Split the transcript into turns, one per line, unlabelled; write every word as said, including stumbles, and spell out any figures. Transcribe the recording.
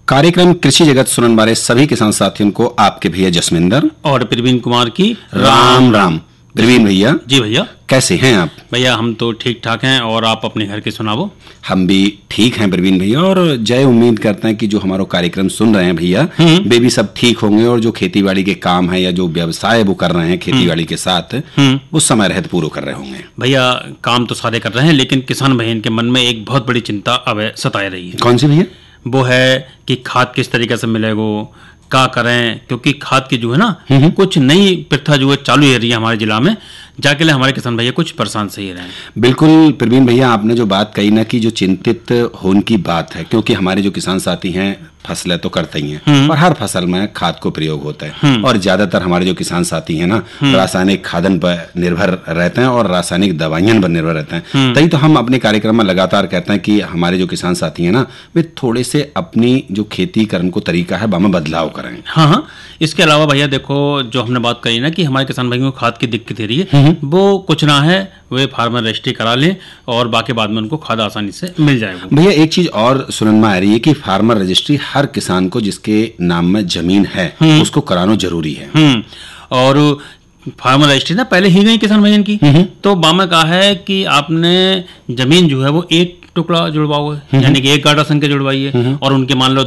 कार्यक्रम कृषि जगत सुनने वाले सभी किसान साथियों को आपके भैया जसमिंदर
और प्रवीण कुमार की
राम राम। प्रवीण भैया,
जी भैया,
कैसे हैं आप?
भैया हम तो ठीक ठाक हैं और आप अपने घर के सुनावो।
हम भी ठीक हैं प्रवीण भैया, और जय उम्मीद करते हैं कि जो हमारा कार्यक्रम सुन रहे हैं भैया वे भी सब ठीक होंगे और जो खेतीबाड़ी के काम है या जो व्यवसाय वो कर रहे हैं खेतीबाड़ी के साथ वो समय रहत पूरा कर रहे होंगे।
भैया काम तो सारे कर रहे हैं, लेकिन किसान बहन के मन में एक बहुत बड़ी चिंता अब सताए रही है।
कौन सी भैया?
वो है कि खाद किस तरीके से मिलेगो, क्या करें, क्योंकि खाद की जो है ना कुछ नई प्रथा जो है चालू हो रही है हमारे जिला में, जाके लिए हमारे किसान भैया कुछ परेशान सही रहे हैं।
बिल्कुल प्रवीण भैया, आपने जो बात कही ना कि जो चिंतित होने की बात है, क्योंकि हमारे जो किसान साथी हैं फसलें तो करते ही हैं और हर फसल में खाद को प्रयोग होता है और ज्यादातर हमारे जो किसान साथी हैं ना रासायनिक खादन पर निर्भर रहते हैं और रासायनिक दवाइयां पर निर्भर रहते हैं। तभी तो हम अपने कार्यक्रम में लगातार कहते हैं कि हमारे जो किसान साथी हैं ना वे थोड़े से अपनी जो खेती करने को तरीका है में बदलाव करें।
हाँ हाँ, इसके अलावा भैया देखो, जो हमने बात करी ना कि हमारे किसान भाइयों को खाद की दिक्कत हो रही है, वो कुछ ना है, वे फार्मर रजिस्ट्री करा लें और बाकी बाद में उनको खाद आसानी से मिल जाएगा।
भैया एक चीज और सुनने में आ रही है कि फार्मर रजिस्ट्री हर किसान को जिसके नाम में जमीन है उसको कराना जरूरी है।
और फार्मर रजिस्ट्री ना पहले ही गई किसान भाइयों की, तो बामा कहा है कि आपने जमीन जो है वो एक टुकड़ा जुड़वाओगे, यानी कि एक गाड़ा संख्या जुड़वाइए और उनके मान लो